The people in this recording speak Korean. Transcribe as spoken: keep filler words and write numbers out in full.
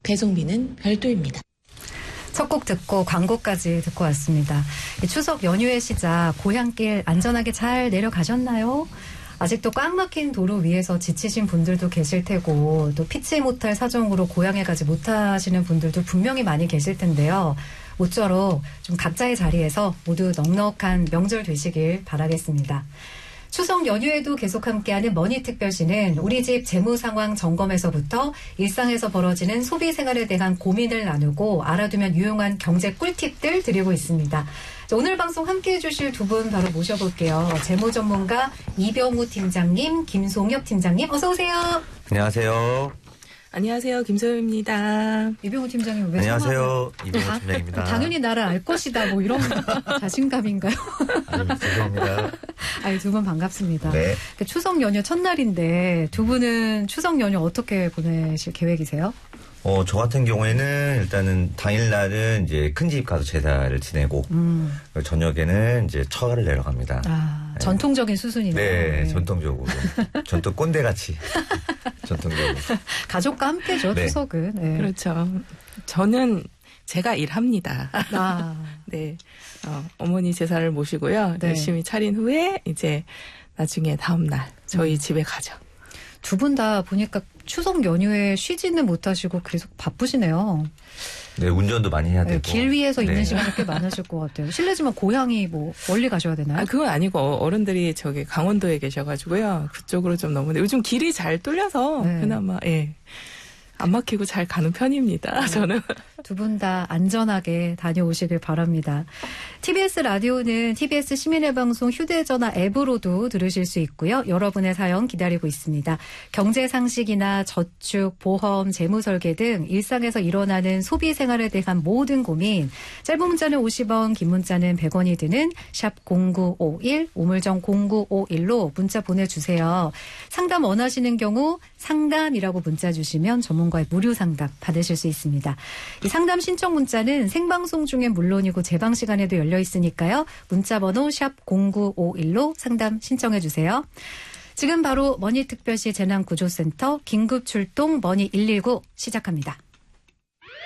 배송비는 별도입니다. 첫 곡 듣고 광고까지 듣고 왔습니다. 추석 연휴의 시작, 고향길 안전하게 잘 내려가셨나요? 아직도 꽉 막힌 도로 위에서 지치신 분들도 계실 테고 또 피치 못할 사정으로 고향에 가지 못하시는 분들도 분명히 많이 계실 텐데요. 모쪼록 좀 각자의 자리에서 모두 넉넉한 명절 되시길 바라겠습니다. 추석 연휴에도 계속 함께하는 머니특별시는 우리 집 재무 상황 점검에서부터 일상에서 벌어지는 소비 생활에 대한 고민을 나누고 알아두면 유용한 경제 꿀팁들 드리고 있습니다. 자, 오늘 방송 함께해 주실 두 분 바로 모셔볼게요. 재무 전문가 이병우 팀장님, 김송엽 팀장님 어서 오세요. 안녕하세요. 안녕하세요. 김소엽입니다. 이병우 팀장님 왜 안녕하세요. 이병우 팀장입니다. 당연히 나를 알 것이다. 뭐 이런 자신감인가요? 아닙니다. 죄송합니다. 아니, 두 분 반갑습니다. 네. 추석 연휴 첫날인데 두 분은 추석 연휴 어떻게 보내실 계획이세요? 어, 저 같은 경우에는 일단은 당일날은 이제 큰 집 가서 제사를 지내고 음. 저녁에는 이제 처가를 내려갑니다. 아, 네. 전통적인 수순이네요. 네, 네. 전통적으로. 전통 꼰대같이. 전통적으로. 가족과 함께죠, 네. 추석은. 네. 그렇죠. 저는 제가 일합니다. 아. 네. 어, 어머니 제사를 모시고요. 네. 열심히 차린 후에 이제 나중에 다음날 저희 음. 집에 가죠. 두 분 다 보니까 추석 연휴에 쉬지는 못하시고 계속 바쁘시네요. 네, 운전도 많이 해야 네, 되고. 길 위에서 있는 네. 시간이 꽤 많으실 것 같아요. 실례지만 고향이 뭐 멀리 가셔야 되나요? 아, 그건 아니고 어른들이 저기 강원도에 계셔가지고요. 그쪽으로 좀 너무 요즘 길이 잘 뚫려서 네. 그나마 예. 안 막히고 잘 가는 편입니다. 저는. 두 분 다 안전하게 다녀오시길 바랍니다. 티비에스 라디오는 티비에스 시민의 방송 휴대전화 앱으로도 들으실 수 있고요. 여러분의 사연 기다리고 있습니다. 경제 상식이나 저축, 보험, 재무 설계 등 일상에서 일어나는 소비 생활에 대한 모든 고민, 짧은 문자는 오십 원, 긴 문자는 백 원이 드는 샵 공구오일, 우물정 공구오일로 문자 보내주세요. 상담 원하시는 경우 상담이라고 문자 주시면 전문가의 무료 상담 받으실 수 있습니다. 이 상담 신청 문자는 생방송 중엔 물론이고 재방 시간에도 열려 있으니까요. 문자 번호 샵 공구오일로 상담 신청해 주세요. 지금 바로 머니특별시 재난구조센터 긴급출동 머니 일일구 시작합니다.